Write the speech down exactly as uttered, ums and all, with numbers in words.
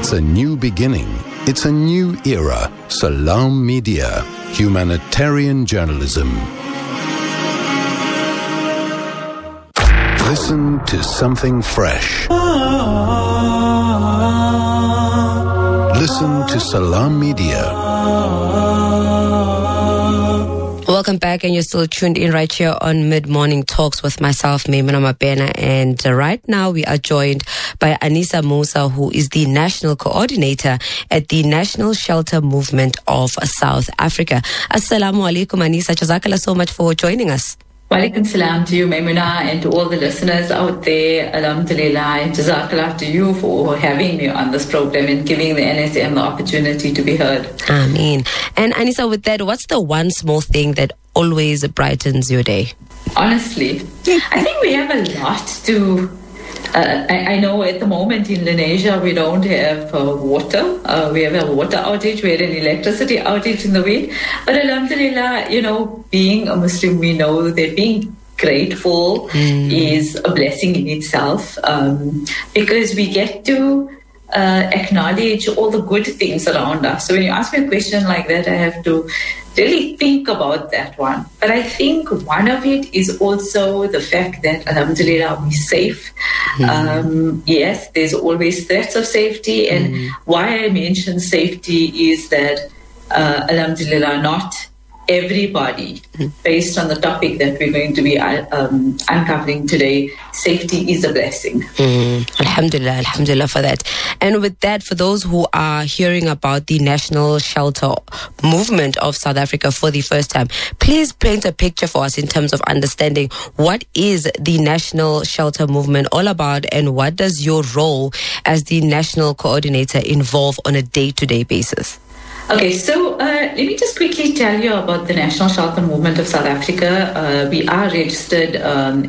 It's a new beginning. It's a new era. Salam Media. Humanitarian journalism. Listen to something fresh. Listen to Salam Media. Welcome back, and you're still tuned in right here on Mid-Morning Talks with myself, Maimuna Mabena, and uh, right now we are joined by Anisa Musa, who is the National Coordinator at the National Shelter Movement of South Africa. Assalamu alaikum, Anisa. Jazakallah so much for joining us. Walaikum salam to you, Maimuna, and to all the listeners out there. Alhamdulillah, and jazakallah to you for having me on this program and giving the N S M the opportunity to be heard. Ameen. And Anisa, with that, what's the one small thing that always brightens your day? Honestly, I think we have a lot to... Uh, I, I know at the moment in Lenasia we don't have uh, water. Uh, we have a water outage. We had an electricity outage in the week. But alhamdulillah, you know, being a Muslim, we know that being grateful mm. is a blessing in itself, um, because we get to uh, acknowledge all the good things around us. So when you ask me a question like that, I have to really think about that one. But I think one of it is also the fact that, alhamdulillah, we're safe. Mm. Um, yes, there's always threats of safety. And mm. why I mention safety is that, uh, alhamdulillah, not everybody, mm. based on the topic that we're going to be um, uncovering today, safety is a blessing. Mm. Alhamdulillah, alhamdulillah for that. And with that, for those who are hearing about the National Shelter Movement of South Africa for the first time, please paint a picture for us in terms of understanding what is the National Shelter Movement all about, and what does your role as the National Coordinator involve on a day-to-day basis? Okay, so uh, let me just quickly tell you about the National Shelter Movement of South Africa. Uh, we are registered um,